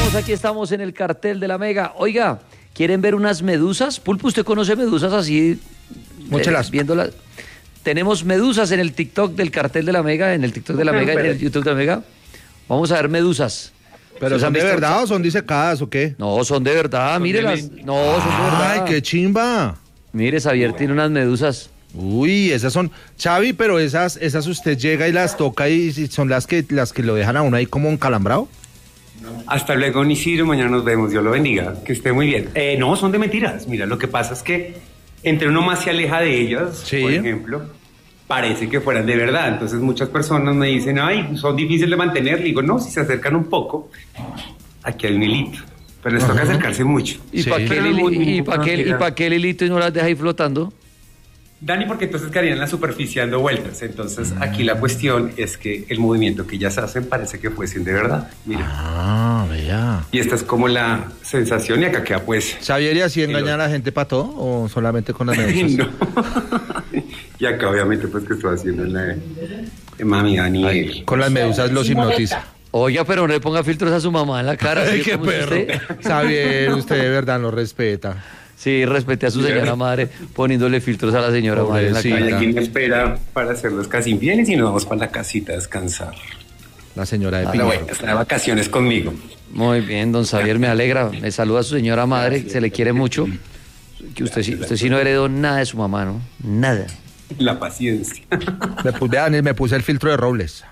Aquí estamos en el cartel de la Mega. Oiga, ¿quieren ver unas medusas? Pulpo, ¿usted conoce medusas así? Muchas. Viéndolas. Tenemos medusas en el TikTok del cartel de la Mega, en el TikTok de la Mega, en el YouTube de la Mega. Vamos a ver medusas. ¿Pero son de verdad o son disecadas o qué? No, son de verdad, mírelas. No, son de verdad. ¡Ay, qué chimba! Mire, Xavier tiene unas medusas. Uy, esas son... Xavi, pero esas usted llega y las toca y son las que lo dejan a uno ahí como encalambrado. Hasta luego, Isidro, mañana nos vemos, Dios lo bendiga, que esté muy bien. No, son de mentiras, mira, lo que pasa es que entre uno más se aleja de ellas, sí, por ejemplo, parece que fueran de verdad, entonces muchas personas me dicen, ay, son difíciles de mantener, le digo, no, si se acercan un poco, aquí hay un hilito, pero les toca acercarse mucho. ¿Y Sí. para qué el hilito y no las deja ahí flotando? Dani, porque entonces quedarían en la superficie dando vueltas. Entonces, aquí la cuestión es que el movimiento que ellas hacen parece que fuesen de verdad. Mira. Ah, vea. Y esta es como la sensación, y acá queda pues. ¿Xavier, y así engañar a la gente para todo o solamente con las medusas? No. Y acá, obviamente, pues que estoy haciendo mami, Dani. Ay, con las medusas los hipnotiza. Oiga, pero no le ponga filtros a su mamá en la cara. Ay, ¿sí? qué ¿Cómo es perro. usted? Xavier, usted de verdad no respeta. Sí, respete a su señora madre poniéndole filtros a la señora madre en la Pobrecita. cara. Aquí me espera para hacerlos casi infieles y nos vamos para la casita a descansar. La señora de Ahora, Piñero. bueno, está de vacaciones conmigo. Muy bien, don Xavier, me alegra. Me saluda a su señora madre, se le quiere mucho. Que usted sí no heredó nada de su mamá, ¿no? Nada. La paciencia. Me puse el filtro de Robles.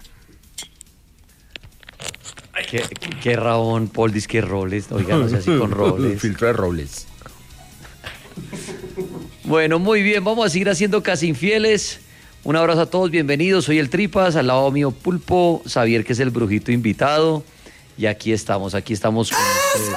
Qué rabón, Paul, dice que Robles. Oiga, no sé así con Robles. Filtro de Robles. Bueno, muy bien, vamos a seguir haciendo Casi Infieles. Un abrazo a todos, bienvenidos. Soy el Tripas, al lado mío Pulpo, Xavier, que es el brujito invitado. Y aquí estamos con ustedes.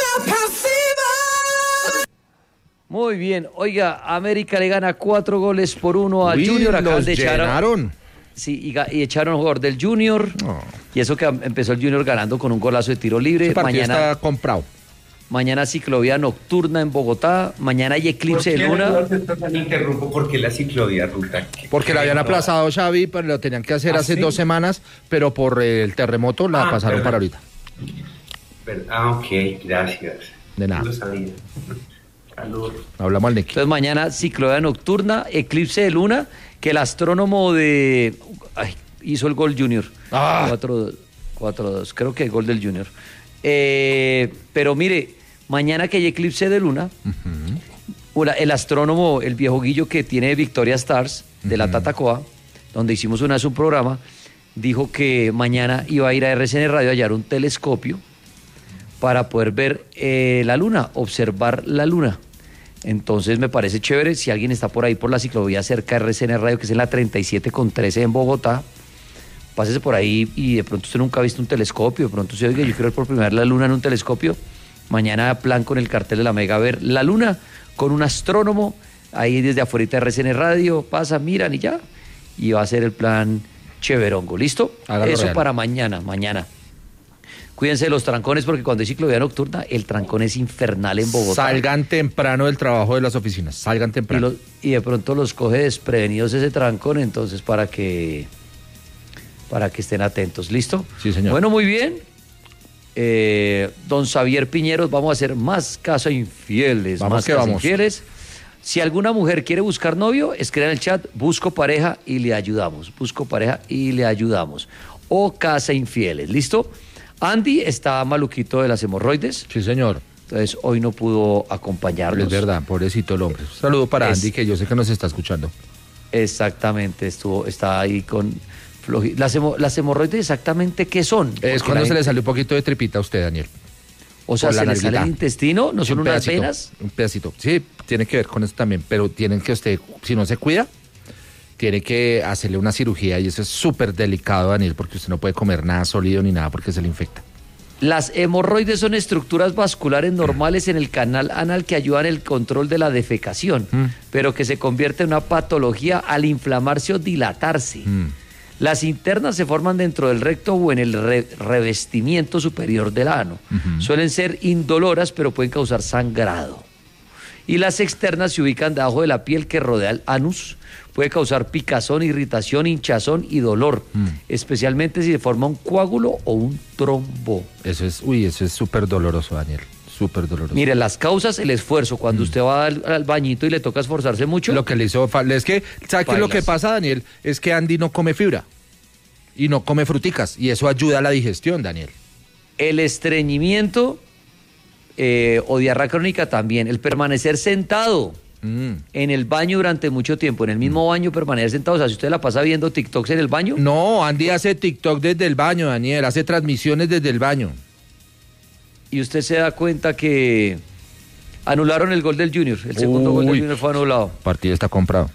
Muy bien, oiga, América le gana 4-1 al Junior. Acá los llenaron. Sí, y echaron jugador del Junior. Oh. Y eso que empezó el Junior ganando con un golazo de tiro libre. Ese partido está comprado. Mañana ciclovía nocturna en Bogotá. Mañana hay eclipse de luna. Interrumpo porque la ciclovía ruta. Porque la habían aplazado, Xavi, pero lo tenían que hacer hace 2 semanas, pero por el terremoto la pasaron para ahorita. Ok, gracias. De nada. No lo sabía. Calor. Hablamos al Neki. Entonces mañana ciclovía nocturna, eclipse de luna, que el astrónomo hizo el gol Junior. 4-2, creo que el gol del Junior. Pero mire, mañana que hay eclipse de luna, el astrónomo, el viejo Guillo que tiene Victoria Stars, de la Tatacoa, donde hicimos una vez un programa, dijo que mañana iba a ir a RCN Radio a hallar un telescopio para poder ver la luna, observar la luna. Entonces me parece chévere, si alguien está por ahí por la ciclovía cerca de RCN Radio, que es en la 37/13 en Bogotá, pásese por ahí y de pronto usted nunca ha visto un telescopio, de pronto usted oiga, yo quiero ver por primera vez la luna en un telescopio. Mañana plan con el cartel de la Mega, ver la luna con un astrónomo, ahí desde afuera de RCN Radio, pasa, miran y ya. Y va a ser el plan chéverongo, ¿listo? Hágalo Eso real. para mañana. Cuídense de los trancones porque cuando hay ciclovía nocturna, el trancón es infernal en Bogotá. Salgan temprano del trabajo de las oficinas, salgan temprano. Y de pronto los coge desprevenidos ese trancón, entonces para que estén atentos, ¿listo? Sí, señor. Bueno, muy bien. Don Xavier Piñeros, vamos a hacer más caso infieles. Vamos más que caso vamos. infieles. Si alguna mujer quiere buscar novio, escriban en el chat, busco pareja y le ayudamos. Busco pareja y le ayudamos. O casa infieles, ¿listo? Andy está maluquito de las hemorroides, Sí, señor. entonces hoy no pudo acompañarnos. Es verdad, pobrecito el hombre. Un saludo para Es- Andy, que yo sé que nos está escuchando. Exactamente, está ahí con... Las hemorroides, ¿exactamente qué son? Es Porque cuando la se le gente- sale un poquito de tripita a usted, Daniel. O sea, por la ¿se le sale nalguita. el intestino? ¿No Sí, son un unas pedacito, venas? Un pedacito. Sí, tiene que ver con eso también, pero tienen que usted, si no se cuida, tiene que hacerle una cirugía y eso es súper delicado, Daniel, porque usted no puede comer nada sólido ni nada porque se le infecta. Las hemorroides son estructuras vasculares normales en el canal anal que ayudan en el control de la defecación, pero que se convierte en una patología al inflamarse o dilatarse. Las internas se forman dentro del recto o en el revestimiento superior del ano. Suelen ser indoloras, pero pueden causar sangrado. Y las externas se ubican debajo de la piel que rodea el anus. puede causar picazón, irritación, hinchazón y dolor, especialmente si se forma un coágulo o un trombo. Eso es súper doloroso, Daniel. Súper doloroso. Mire, las causas, el esfuerzo. Cuando usted va al bañito y le toca esforzarse mucho. Lo que le hizo es que, ¿sabe qué es lo que pasa, Daniel? Es que Andy no come fibra y no come fruticas y eso ayuda a la digestión, Daniel. El estreñimiento o diarrea crónica también. El permanecer sentado en el baño durante mucho tiempo, en el mismo baño permanecer sentado. O sea, si usted la pasa viendo TikToks en el baño. No, Andy hace TikTok desde el baño, Daniel, hace transmisiones desde el baño. Y usted se da cuenta que anularon el gol del Junior. El segundo gol del Junior fue anulado. El partido está comprado.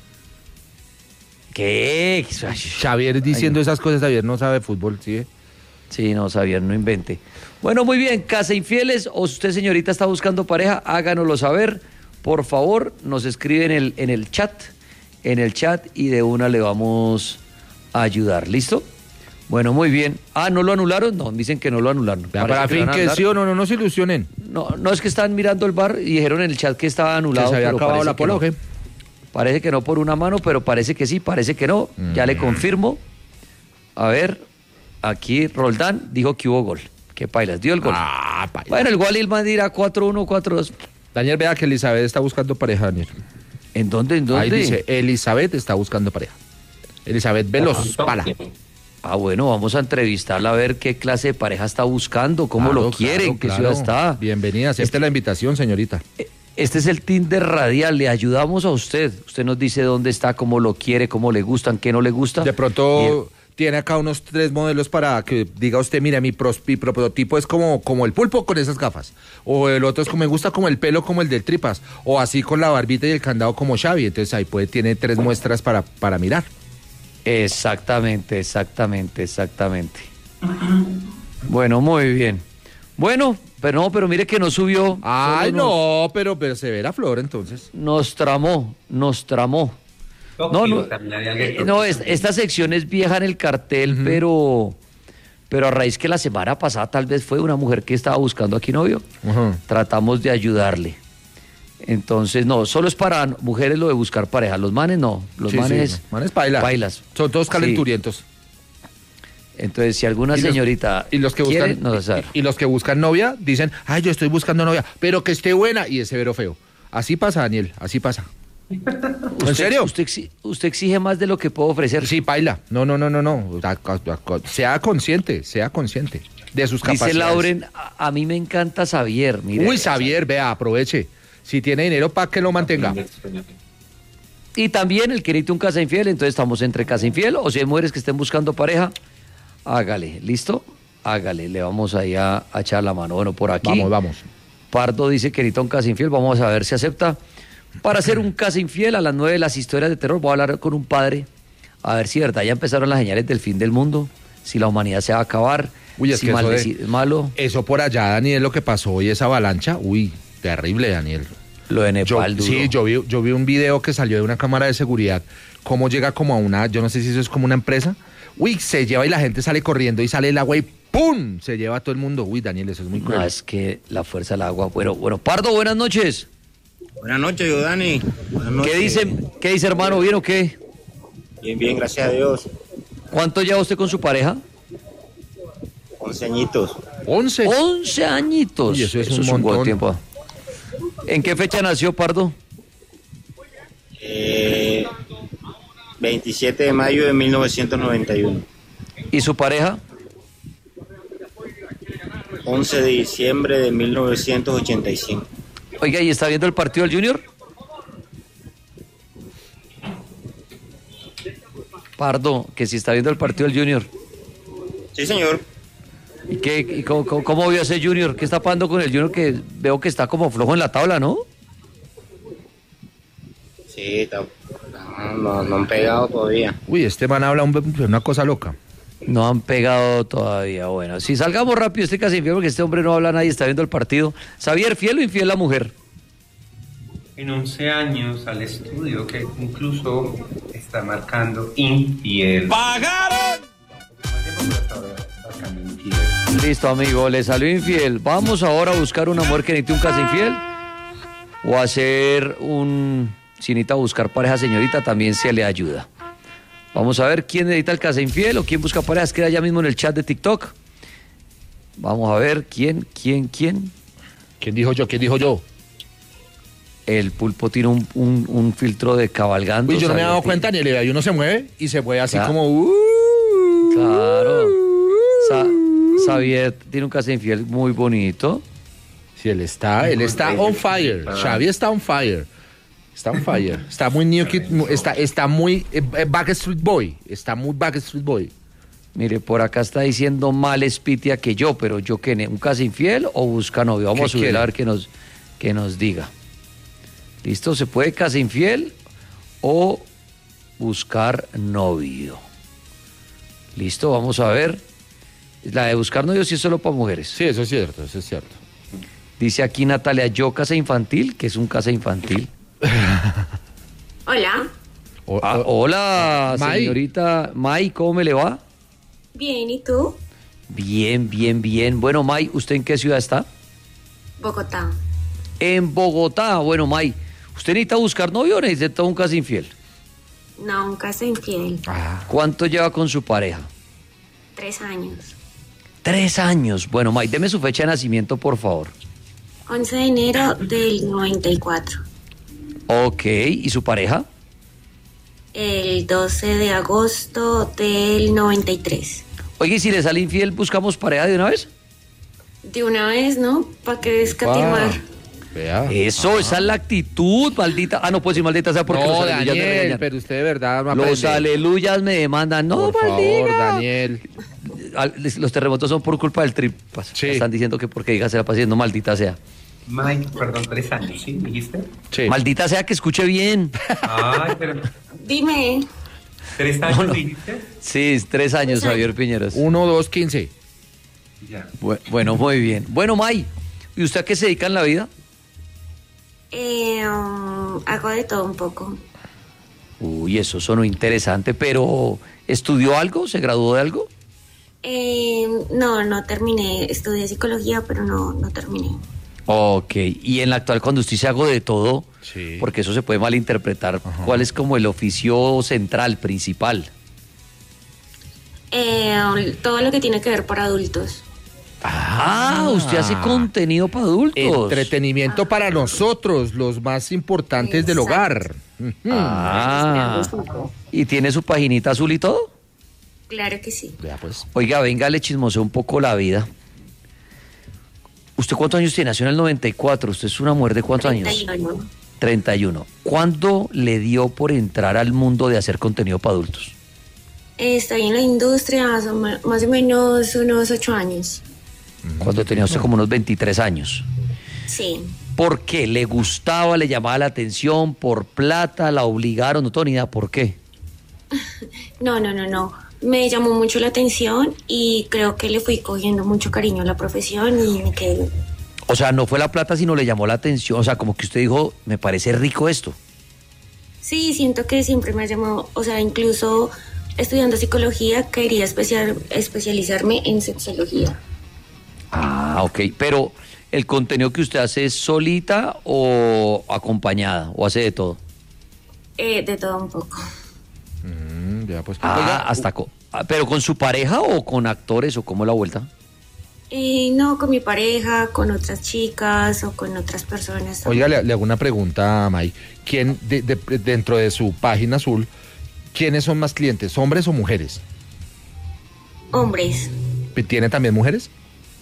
¿Qué? Xavier diciendo esas cosas, Xavier no sabe fútbol, ¿sí? Sí, no, Xavier, no invente. Bueno, muy bien, casa infieles, o si usted, señorita, está buscando pareja, háganoslo saber. Por favor, nos escribe en el chat, y de una le vamos a ayudar. ¿Listo? Bueno, muy bien. ¿No lo anularon? No, dicen que no lo anularon. Para fin que sí o no se ilusionen. No es que están mirando el VAR y dijeron en el chat que estaba anulado. ¿Que se había acabado la pola o qué? Parece que no por una mano, pero parece que sí, parece que no. Ya le confirmo. A ver, aquí Roldán dijo que hubo gol. Que pailas, dio el gol. Paila. Bueno, el Gualilman dirá 4-1, 4-2. Daniel, vea que Elizabeth está buscando pareja, Daniel. ¿En dónde? Ahí dice, Elizabeth está buscando pareja. Elizabeth Veloz, Pala. Bueno, vamos a entrevistarla a ver qué clase de pareja está buscando, cómo lo quieren, qué ciudad está. Bienvenida, acepte la invitación, señorita. Este es el Tinder Radial, le ayudamos a usted. Usted nos dice dónde está, cómo lo quiere, cómo le gustan, qué no le gusta. De pronto tiene acá unos 3 modelos para que diga usted, mira, mi prototipo es como el pulpo con esas gafas. O el otro es como me gusta como el pelo como el del Tripas. O así con la barbita y el candado como Xavi. Entonces ahí tiene 3 muestras para mirar. Exactamente. Bueno, muy bien. Bueno, pero mire que no subió. Ay, no, pero se verá Flor entonces. Nos tramó. Esta sección es vieja en el cartel, pero a raíz que la semana pasada tal vez fue una mujer que estaba buscando aquí novio, tratamos de ayudarle. Entonces, no, solo es para mujeres lo de buscar pareja. Los manes no. Los manes bailas. Son todos calenturientos. Sí. Entonces, si alguna señorita quiere, y los que buscan novia dicen, ay, yo estoy buscando novia, pero que esté buena, y ese vero feo. Así pasa, Daniel, así pasa. ¿En serio? Usted exige más de lo que puedo ofrecer. Sí, paila. No. Sea consciente de sus capacidades. Dice Lauren, a mí me encanta Xavier. Mire, Xavier, vea, aproveche. Si tiene dinero, para que lo mantenga. Y también el que necesite un casa infiel, entonces estamos entre casa infiel, o si hay mujeres que estén buscando pareja, hágale, ¿listo? Hágale, le vamos ahí a echar la mano. Bueno, por aquí. Vamos. Pardo dice que necesita un casa infiel, vamos a ver si acepta. Para hacer un casa infiel, a las 9 de las historias de terror, voy a hablar con un padre, a ver si de verdad ya empezaron las señales del fin del mundo, si la humanidad se va a acabar, es si que maldecir es malo. Eso por allá, Daniel, lo que pasó hoy, esa avalancha, terrible, Daniel. Lo de Nepal, duro. Sí, yo vi un video que salió de una cámara de seguridad, cómo llega como a una, yo no sé si eso es como una empresa, se lleva y la gente sale corriendo y sale el agua y ¡pum! Se lleva a todo el mundo. Daniel, eso es muy cruel. No, es que la fuerza del agua. Bueno, Pardo, buenas noches. Buenas noches, yo, Dani. Buenas noches. ¿Qué dice, hermano? ¿Bien o qué? Bien, gracias a Dios. ¿Cuánto lleva usted con su pareja? 11 añitos. 11 añitos. Y eso es un montón de tiempo. ¿En qué fecha nació, Pardo? 27 de mayo de 1991. ¿Y su pareja? 11 de diciembre de 1985. Oiga, ¿y está viendo el partido del Junior? Pardo, que si está viendo el partido del Junior. Sí, señor. ¿Y cómo vio ese Junior? ¿Qué está pasando con el Junior? Que veo que está como flojo en la tabla, ¿no? Sí, no han pegado todavía. Este man habla una cosa loca. No han pegado todavía. Bueno, si salgamos rápido, casi infiel, porque este hombre no habla, nadie está viendo el partido. Xavier, ¿fiel o infiel la mujer? En 11 años al estudio, que incluso está marcando infiel. ¡Pagaron! Listo, amigo, le salió infiel. Vamos ahora a buscar una mujer que necesite un casa infiel o hacer un Si necesita buscar pareja, señorita, también se le ayuda. Vamos a ver quién necesita el casa infiel o quién busca parejas. Queda ya mismo en el chat de TikTok. Vamos a ver quién. ¿Quién dijo yo? El Pulpo tiene un filtro de cabalgando. Uy, yo no me he dado cuenta, ni y uno se mueve y se mueve así como... Claro. Xavier tiene un casa infiel muy bonito. Sí, él está on fire. Xavi está on fire. Está on fire. Está muy New Kid, está muy Backstreet Boy. Está muy Backstreet Boy. Mire, por acá está diciendo mal Spitia que yo, pero yo que un casa infiel o busca novio. Vamos a subir a ver que nos diga. ¿Listo? ¿Se puede casa infiel o buscar novio? Listo, vamos a ver. La de buscar novio sí es solo para mujeres. Sí, eso es cierto. Dice aquí Natalia, yo casa infantil, que es un casa infantil. Hola. Hola, May. señorita May, ¿cómo me le va? Bien, ¿y tú? Bien. Bueno, May, ¿usted en qué ciudad está? Bogotá. En Bogotá. Bueno, May, ¿usted necesita buscar novio o necesita un casa infiel? No, un caso infiel. ¿Cuánto lleva con su pareja? 3 años. 3 años. Bueno, May, deme su fecha de nacimiento, por favor. 11 de enero del 94. Ok, ¿y su pareja? El 12 de agosto del 93. Oye, ¿y si le sale infiel, buscamos pareja de una vez? De una vez, ¿no? ¿Para qué escatimar? Vea. Eso, esa es la actitud, maldita. No puedo decir maldita sea porque No, los aleluyas me Daniel, regañan. pero usted de verdad no Los aprende. aleluyas me demandan. No, Por favor, maldiga. Daniel. Los terremotos son por culpa del tripas. Sí. Están diciendo que porque diga se la pasa diciendo maldita sea. Mike, perdón, 3 años, ¿sí? ¿Dijiste? Sí. Maldita sea que escuche bien. Ay, pero... Dime. 3 años, dijiste. Sí, 3 años, Javier Piñeros. 1, 2, 15. Ya. Bueno, muy bien. Bueno, May, ¿y usted a qué se dedica en la vida? Hago de todo un poco. Uy, eso sonó interesante, pero ¿estudió algo? ¿Se graduó de algo? No terminé. Estudié psicología, pero no terminé. Ok, y en la actual cuando usted dice hago de todo, Sí. porque eso se puede malinterpretar, ¿cuál es como el oficio central, principal? Todo lo que tiene que ver para adultos. Usted hace contenido para adultos. Entretenimiento para nosotros, los más importantes del Exacto. hogar. ¿Y tiene su paginita azul y todo? Claro que sí. Vea pues. Oiga, venga, le chismoseo un poco la vida. ¿Usted cuántos años tiene? Nació en el 94. ¿Usted es una mujer de cuántos años? 31. 31. ¿Cuándo le dio por entrar al mundo de hacer contenido para adultos? Estoy en la industria más o menos unos 8 años. Cuando tenía usted como unos 23 años. Sí. ¿Por qué? ¿Le gustaba, le llamaba la atención? ¿Por plata? ¿La obligaron? No tengo ni idea por qué. No. Me llamó mucho la atención y creo que le fui cogiendo mucho cariño a la profesión y me quedé. O sea, no fue la plata, sino le llamó la atención. O sea, como que usted dijo, me parece rico esto. Sí, siento que siempre me ha llamado, o sea, incluso estudiando psicología quería especializarme en sexología. Ok. Pero, ¿el contenido que usted hace es solita o acompañada? ¿O hace de todo? De todo un poco. Vea pues. ¿Pero con su pareja o con actores o cómo la vuelta? No, con mi pareja, con otras chicas o con otras personas. Oiga, le hago una pregunta a May. ¿Quién, dentro de su página azul, quiénes son más clientes, hombres o mujeres? Hombres. ¿Tiene también mujeres?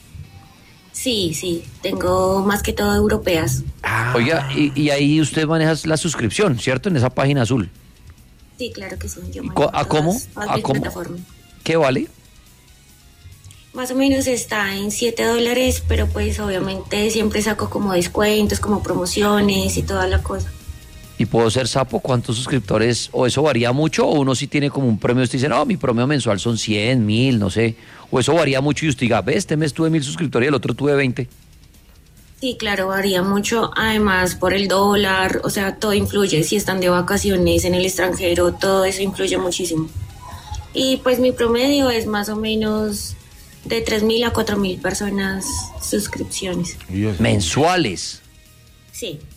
Sí, tengo más que todo europeas. Oiga, y ahí usted maneja la suscripción, ¿cierto? En esa página azul. Sí, claro que sí. Yo ¿A cómo? todas ¿A mis cómo? plataformas. ¿Qué vale? Más o menos está en $7, pero pues obviamente siempre saco como descuentos, como promociones y toda la cosa. ¿Y puedo ser sapo? ¿Cuántos suscriptores? ¿O eso varía mucho? ¿O uno sí tiene como un premio? Usted dice, no, mi promedio mensual son 100, 1000, no sé. ¿O eso varía mucho y usted diga, ve, este mes tuve 1000 suscriptores y el otro tuve 20? Sí, claro, varía mucho, además por el dólar, o sea, todo influye, si están de vacaciones en el extranjero, todo eso influye muchísimo. Y pues mi promedio es más o menos de 3.000 a 4.000 personas suscripciones. Mensuales. Sí.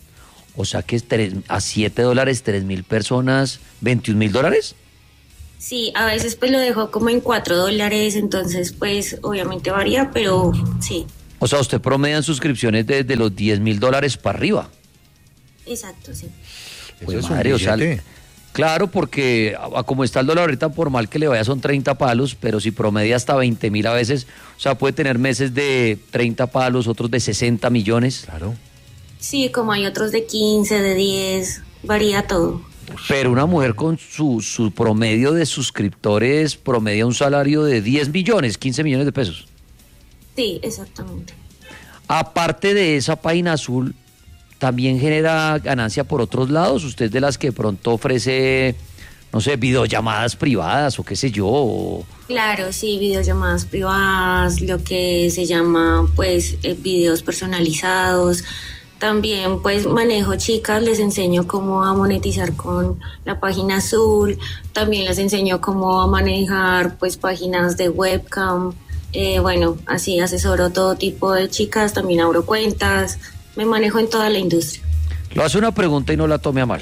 O sea que a $7, 3.000 personas, $21.000. Sí, a veces pues lo dejo como en $4, entonces pues obviamente varía, pero sí. O sea, usted promedia en suscripciones desde los $10.000 para arriba. Exacto, sí. Eso es un Madre, o sea, billete. claro, porque como está el dólar ahorita, por mal que le vaya, son 30 palos, pero si promedia hasta 20.000 a veces, o sea, puede tener meses de 30 palos, otros de 60 millones. Claro. Sí, como hay otros de 15, de 10, varía todo. Pero una mujer con su promedio de suscriptores promedia un salario de 10 millones, 15 millones de pesos. Sí, exactamente. Aparte de esa página azul, ¿también genera ganancia por otros lados? ¿Usted es de las que de pronto ofrece, no sé, videollamadas privadas o qué sé yo? Claro, sí, videollamadas privadas, lo que se llama pues videos personalizados. También pues manejo chicas, les enseño cómo a monetizar con la página azul. También les enseño cómo a manejar pues páginas de webcam. Bueno, así asesoro todo tipo de chicas, también abro cuentas. Me manejo en toda la industria. Lo hace una pregunta y no la tome a mal.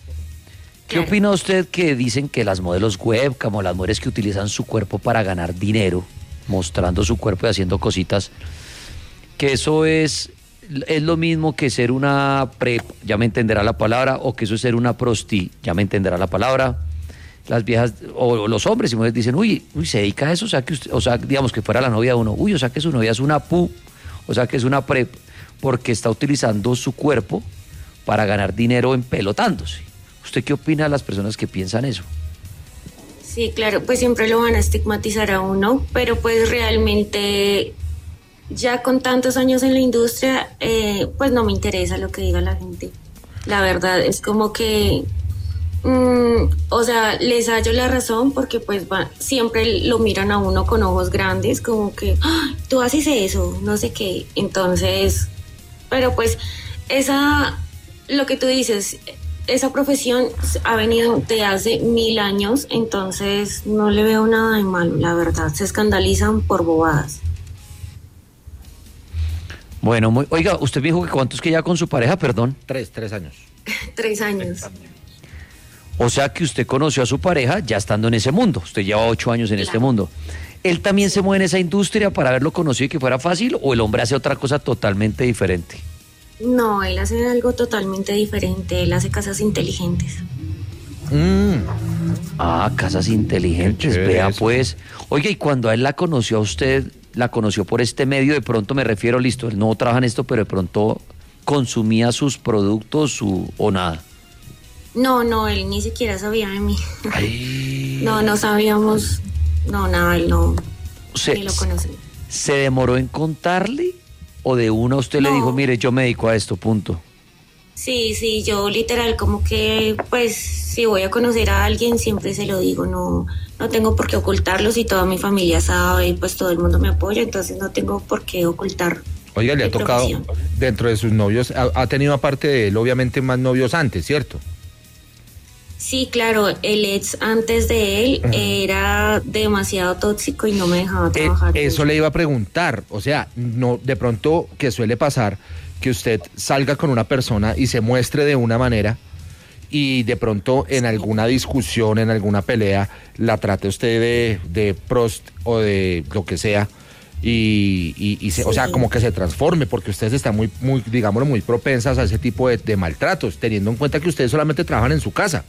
¿Qué Claro. opina usted que dicen que las modelos webcam o las mujeres que utilizan su cuerpo para ganar dinero, mostrando su cuerpo y haciendo cositas, que eso es lo mismo que ser una prep, ya me entenderá la palabra, o que eso es ser una prosti, ya me entenderá la palabra? Las viejas o los hombres y mujeres dicen, uy, se dedica a eso, o sea, que usted, o sea, digamos que fuera la novia de uno, uy, o sea, que su novia es una pu, o sea, que es una prep, porque está utilizando su cuerpo para ganar dinero empelotándose. ¿Usted qué opina de las personas que piensan eso? Sí, claro, pues siempre lo van a estigmatizar a uno, pero pues realmente ya con tantos años en la industria, pues no me interesa lo que diga la gente. La verdad es como que, o sea, les hallo la razón porque pues siempre lo miran a uno con ojos grandes, como que, "Ah, tú haces eso, no sé qué". Entonces, pero pues lo que tú dices, esa profesión ha venido de hace 1000 años, entonces no le veo nada de malo, la verdad. Se escandalizan por bobadas. Bueno, oiga, usted me dijo que cuántos que ya con su pareja, perdón. 3 años. 3 años. O sea que usted conoció a su pareja ya estando en ese mundo. Usted lleva 8 años en este mundo. ¿Él también se mueve en esa industria para haberlo conocido y que fuera fácil? ¿O el hombre hace otra cosa totalmente diferente? No, él hace algo totalmente diferente. Él hace casas inteligentes. Ah, casas inteligentes, Qué chévere vea eso. pues. Oiga, y cuando a él la conoció a usted, la conoció por este medio, de pronto me refiero, listo, él no trabaja en esto, pero de pronto consumía sus productos o nada. No, él ni siquiera sabía de mí. Ay. No sabíamos. No, nada, él no. Se, Ni lo conocí. ¿Se demoró en contarle? ¿O de una usted le No. dijo, mire, yo me dedico a esto, punto? Sí, yo literal como que, pues, si voy a conocer a alguien siempre se lo digo, no tengo por qué ocultarlo si toda mi familia sabe y pues todo el mundo me apoya, entonces no tengo por qué ocultar. Oiga, le ha mi tocado, profesión. dentro de sus novios, ha tenido aparte de él, obviamente, más novios antes, ¿cierto? Sí, claro, el ex antes de él era demasiado tóxico y no me dejaba trabajar. Eso le iba a preguntar, o sea, no, de pronto que suele pasar que usted salga con una persona y se muestre de una manera y de pronto en alguna discusión, en alguna pelea, la trate usted de prost o de lo que sea o sea, como que se transforme, porque ustedes están muy, digámoslo, muy propensas a ese tipo de maltratos, teniendo en cuenta que ustedes solamente trabajan en su casa.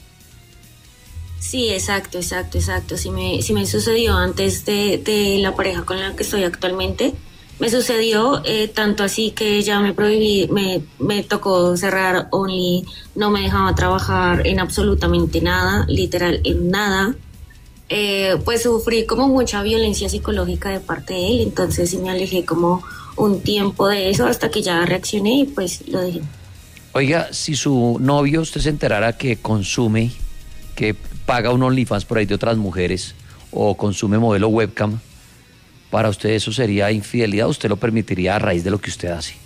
Sí, exacto. Sí me sucedió antes de la pareja con la que estoy actualmente. Me sucedió tanto así que ya me prohibí, me tocó cerrar Only, no me dejaba trabajar en absolutamente nada, literal en nada. Pues sufrí como mucha violencia psicológica de parte de él, entonces sí me alejé como un tiempo de eso hasta que ya reaccioné y pues lo dejé. Oiga, si su novio usted se enterara que consume, que paga un OnlyFans por ahí de otras mujeres o consume modelo webcam, ¿para usted eso sería infidelidad? ¿Usted lo permitiría a raíz de lo que usted hace?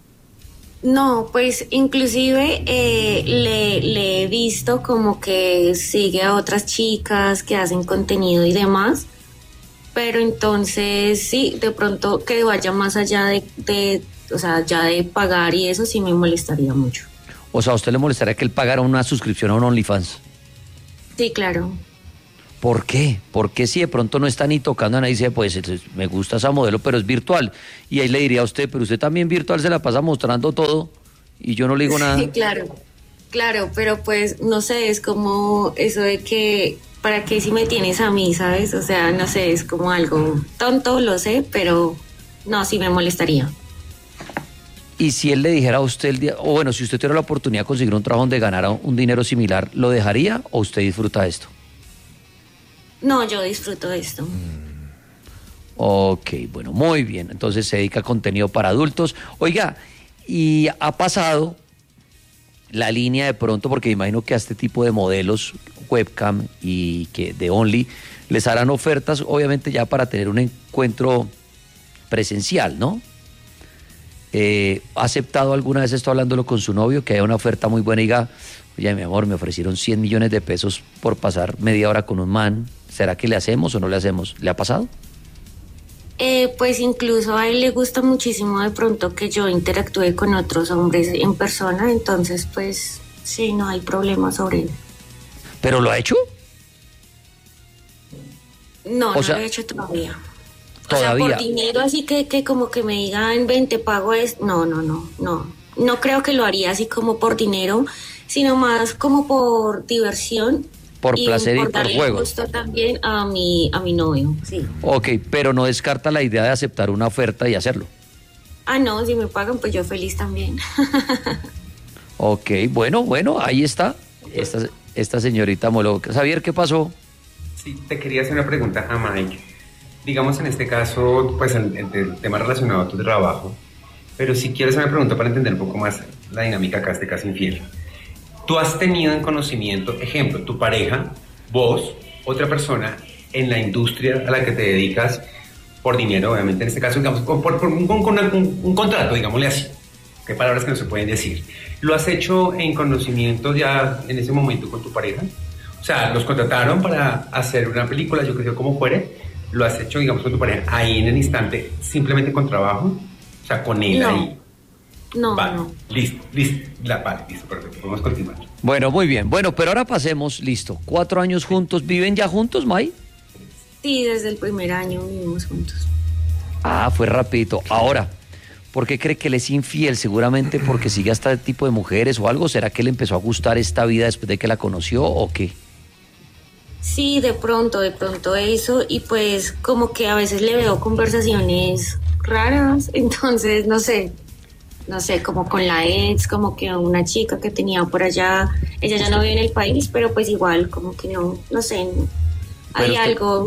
No, pues inclusive le he visto como que sigue a otras chicas que hacen contenido y demás, pero entonces sí, de pronto que vaya más allá o sea, ya de pagar y eso sí me molestaría mucho. O sea, ¿a usted le molestaría que él pagara una suscripción a un OnlyFans? Sí, claro. ¿Por qué? ¿Por qué si de pronto no está ni tocando a nadie? Dice, pues me gusta esa modelo, pero es virtual. Y ahí le diría a usted, pero usted también virtual se la pasa mostrando todo y yo no le digo nada. Sí, claro, pero pues no sé, es como eso de que, ¿para qué si me tienes a mí, sabes? O sea, no sé, es como algo tonto, lo sé, pero no, sí me molestaría. Y si él le dijera a usted el día, o bueno, si usted tuviera la oportunidad de conseguir un trabajo donde ganara un dinero similar, ¿lo dejaría o usted disfruta esto? No, yo disfruto de esto. Ok, bueno, muy bien. Entonces se dedica a contenido para adultos. Oiga, y ha pasado la línea de pronto, porque imagino que a este tipo de modelos webcam y que de Only les harán ofertas, obviamente ya para tener un encuentro presencial, ¿no? ¿Ha aceptado alguna vez esto hablándolo con su novio, que haya una oferta muy buena y diga, oye, mi amor, me ofrecieron 100 millones de pesos por pasar media hora con un man? ¿Será que le hacemos o no le hacemos? ¿Le ha pasado? Pues incluso a él le gusta muchísimo de pronto que yo interactúe con otros hombres en persona, entonces pues sí, no hay problema sobre él. ¿Pero lo ha hecho? No, O sea, lo he hecho todavía. ¿Todavía? O sea, por dinero, así que como que me digan, ven, te pago esto. No. No creo que lo haría así como por dinero, sino más como por diversión. Por placer y por darle juego. gusto también a mi novio, sí. Ok, pero no descarta la idea de aceptar una oferta y hacerlo. Ah, no, si me pagan, pues yo feliz también. Ok, bueno, ahí está. Esta señorita Molo. Javier, ¿qué pasó? Sí, te quería hacer una pregunta a Mike. Digamos en este caso, pues el tema relacionado a tu trabajo, pero si quieres una pregunta para entender un poco más la dinámica acá, este caso infiel. Tú has tenido en conocimiento, ejemplo, tu pareja, vos, otra persona en la industria a la que te dedicas por dinero, obviamente en este caso, digamos, con un contrato, digámosle así, que palabras que no se pueden decir. ¿Lo has hecho en conocimiento ya en ese momento con tu pareja? O sea, los contrataron para hacer una película, yo creo como fuere, lo has hecho, digamos, con tu pareja ahí en el instante, simplemente con trabajo, o sea, con él ahí. No, vale, no. Listo, vale, listo, perfecto, podemos continuar. Bueno, muy bien. Bueno, pero ahora pasemos, listo. 4 años juntos. ¿Viven ya juntos, May? Sí, desde el primer año vivimos juntos. Ah, fue rapidito. Ahora, ¿por qué cree que él es infiel? Seguramente porque sigue a este tipo de mujeres o algo. ¿Será que le empezó a gustar esta vida después de que la conoció o qué? Sí, de pronto eso, y pues como que a veces le veo conversaciones raras, entonces no sé, como con la ex, como que una chica que tenía por allá, ella ya no vive en el país, pero pues igual, como que no sé, hay algo.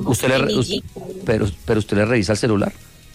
Pero usted le revisa el celular.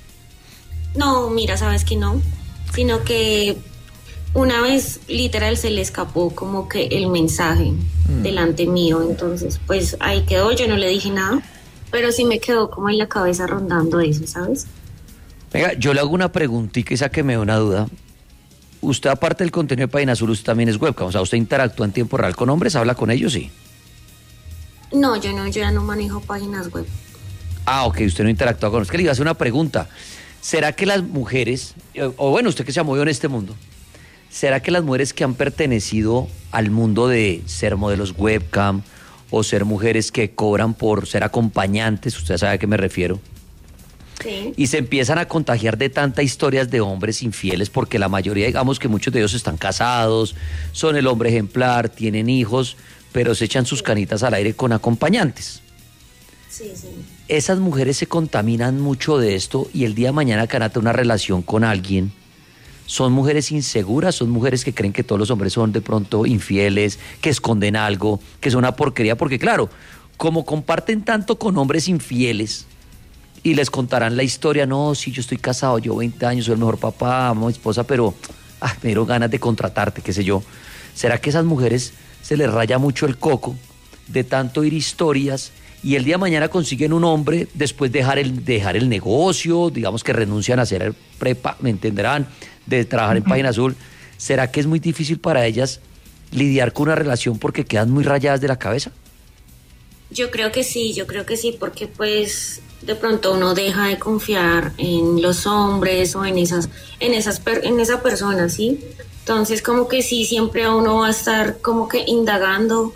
No, mira, sabes que no, sino que una vez literal se le escapó como que el mensaje delante mío, entonces pues ahí quedó, yo no le dije nada, pero sí me quedó como en la cabeza rondando eso, ¿sabes? Venga, yo le hago una preguntita y sáqueme una duda. Usted, aparte del contenido de Página Azul, usted también es webcam, o sea, ¿usted interactúa en tiempo real con hombres? ¿Habla con ellos? Sí. No, yo ya no manejo páginas web. Ah, ok, usted no interactúa con... Es que le iba a hacer una pregunta. ¿Será que las mujeres, o bueno, usted que se ha movido en este mundo, ¿será que las mujeres que han pertenecido al mundo de ser modelos webcam o ser mujeres que cobran por ser acompañantes, usted sabe a qué me refiero, Sí. y se empiezan a contagiar de tantas historias de hombres infieles, porque la mayoría, digamos que muchos de ellos están casados, son el hombre ejemplar, tienen hijos, pero se echan sus canitas al aire con acompañantes? Sí. Esas mujeres se contaminan mucho de esto y el día de mañana que van a tener una relación con alguien, son mujeres inseguras, son mujeres que creen que todos los hombres son de pronto infieles, que esconden algo, que son una porquería, porque claro, como comparten tanto con hombres infieles y les contarán la historia, no, sí, yo estoy casado, yo 20 años, soy el mejor papá, amo a mi esposa, pero me dieron ganas de contratarte, qué sé yo. ¿Será que a esas mujeres se les raya mucho el coco de tanto oír historias y el día de mañana consiguen un hombre después de dejar el negocio, digamos que renuncian a hacer prepa, me entenderán, de trabajar en Página Azul? ¿Será que es muy difícil para ellas lidiar con una relación porque quedan muy rayadas de la cabeza? Yo creo que sí, porque pues de pronto uno deja de confiar en los hombres o en esa persona, ¿sí? Entonces, como que sí, siempre uno va a estar como que indagando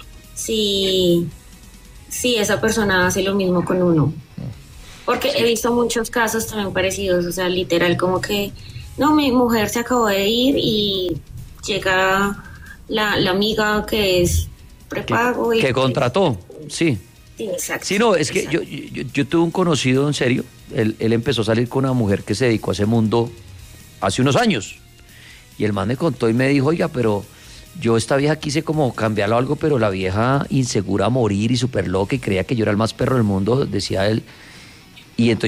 si esa persona hace lo mismo con uno. Porque he visto muchos casos también parecidos, o sea, literal, como que, no, mi mujer se acabó de ir y llega la amiga que es prepago. Que contrató, sí. Sí, exacto. Sí, no, es que yo tuve un conocido, en serio, él empezó a salir con una mujer que se dedicó a ese mundo hace unos años. Y el man me contó y me dijo, oiga, pero yo esta vieja quise como cambiarlo algo, pero la vieja insegura a morir y súper loca y creía que yo era el más perro del mundo, decía él. Y entonces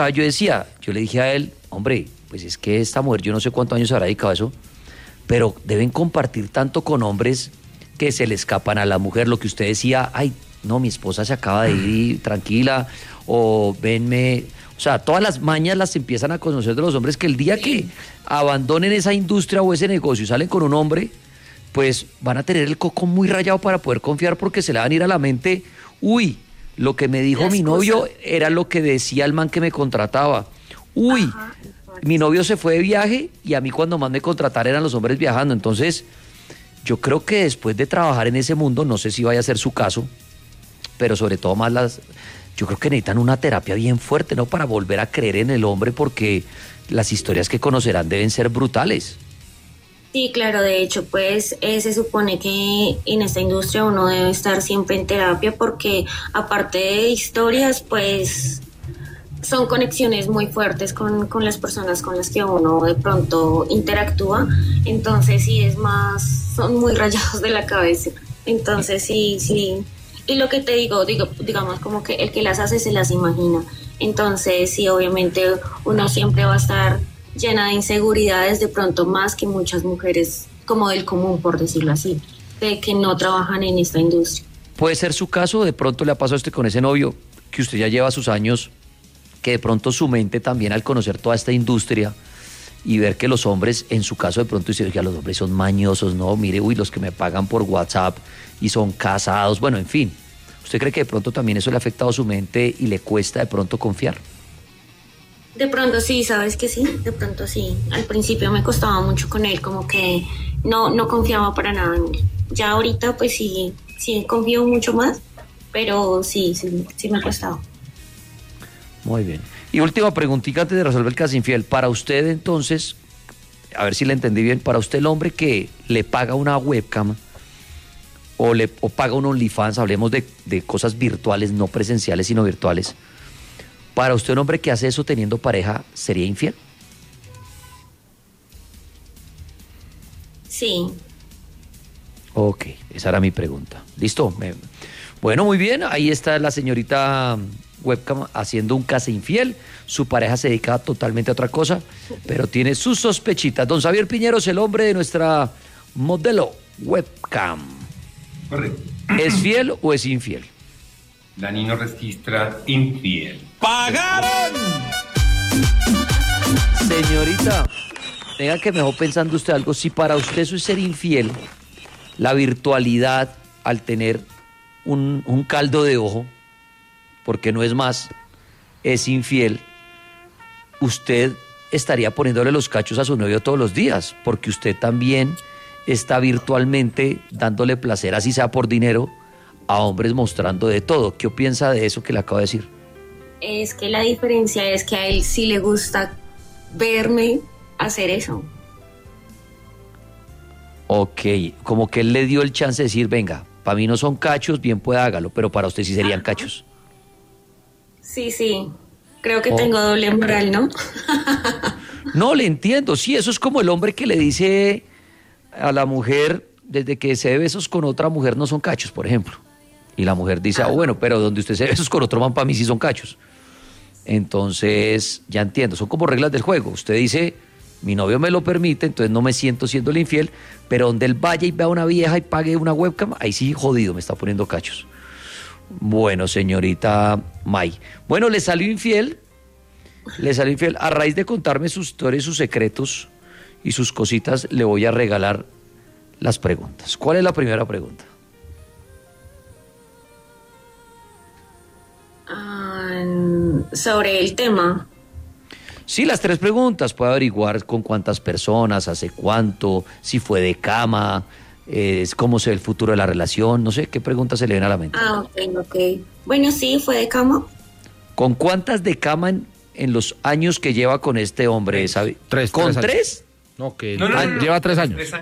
yo le dije a él, hombre, pues es que esta mujer, yo no sé cuántos años habrá dedicado a eso, pero deben compartir tanto con hombres que se le escapan a la mujer. Lo que usted decía, ay, no, mi esposa se acaba de ir, tranquila, o venme. O sea, todas las mañas las empiezan a conocer de los hombres, que el día que abandonen esa industria o ese negocio y salen con un hombre, pues van a tener el coco muy rayado para poder confiar, porque se le van a ir a la mente, uy, lo que me dijo mi novio era lo que decía el man que me contrataba. Uy, ajá, mi novio se fue de viaje y a mí cuando más me contrataran eran los hombres viajando. Entonces, yo creo que después de trabajar en ese mundo, no sé si vaya a ser su caso, pero sobre todo más yo creo que necesitan una terapia bien fuerte, ¿no? Para volver a creer en el hombre, porque las historias que conocerán deben ser brutales. Sí, claro, de hecho, pues se supone que en esta industria uno debe estar siempre en terapia, porque aparte de historias, pues son conexiones muy fuertes con las personas con las que uno de pronto interactúa. Entonces sí, es más, son muy rayados de la cabeza. Entonces sí. Y lo que te digamos como que el que las hace se las imagina. Entonces sí, obviamente uno siempre va a estar llena de inseguridades, de pronto más que muchas mujeres como del común, por decirlo así, de que no trabajan en esta industria. Puede ser su caso, de pronto le ha pasado a usted con ese novio, que usted ya lleva sus años, que de pronto su mente también, al conocer toda esta industria y ver que los hombres, en su caso de pronto dice, oiga, los hombres son mañosos, no, mire, uy, los que me pagan por WhatsApp y son casados, bueno, en fin. ¿Usted cree que de pronto también eso le ha afectado su mente y le cuesta de pronto confiar? De pronto sí, sabes que sí, de pronto sí. Al principio me costaba mucho con él, como que no confiaba para nada en él. Ya ahorita pues sí confío mucho más, pero sí me ha costado. Muy bien. Y última preguntita antes de resolver el caso infiel. Para usted entonces, a ver si le entendí bien, para usted el hombre que le paga una webcam o paga un OnlyFans, hablemos de cosas virtuales, no presenciales sino virtuales, ¿para usted un hombre que hace eso teniendo pareja sería infiel? Sí. Ok, esa era mi pregunta. ¿Listo? Bueno, muy bien, ahí está la señorita webcam haciendo un caso infiel. Su pareja se dedica totalmente a otra cosa, pero tiene sus sospechitas. Don Xavier Piñeros, el hombre de nuestra modelo webcam. Correcto. ¿Es fiel o es infiel? Dani nos registra infiel. ¡Pagaron! Señorita, tenga que me dejó pensando usted algo. Si para usted eso es ser infiel, la virtualidad al tener un caldo de ojo, porque no es más, es infiel, usted estaría poniéndole los cachos a su novio todos los días, porque usted también está virtualmente dándole placer, así sea por dinero, a hombres mostrando de todo. ¿Qué piensa de eso que le acabo de decir? Es que la diferencia es que a él sí le gusta verme hacer eso. Ok, como que él le dio el chance de decir, venga, para mí no son cachos, bien pueda hágalo, pero para usted sí serían cachos. Sí, creo que tengo doble moral, ¿no? No, le entiendo, sí, eso es como el hombre que le dice a la mujer, desde que se dé besos con otra mujer no son cachos, por ejemplo. Y la mujer dice, bueno, pero donde usted se dé besos con otro man, para mí sí son cachos. Entonces, ya entiendo, son como reglas del juego. Usted dice, mi novio me lo permite, entonces no me siento siendo el infiel, pero donde él vaya y vea a una vieja y pague una webcam, ahí sí jodido, me está poniendo cachos. Bueno, señorita May. Bueno, le salió infiel. A raíz de contarme sus historias, sus secretos y sus cositas, le voy a regalar las preguntas. ¿Cuál es la primera pregunta? Sobre el tema. Sí, las 3 preguntas. Puede averiguar con cuántas personas, hace cuánto, si fue de cama, cómo se ve el futuro de la relación. No sé, ¿qué preguntas se le vienen a la mente? Ok. Bueno, sí, fue de cama. ¿Con cuántas de cama en los años que lleva con este hombre, sabe? Tres ¿Con años. 3? No, que No, lleva 3 años.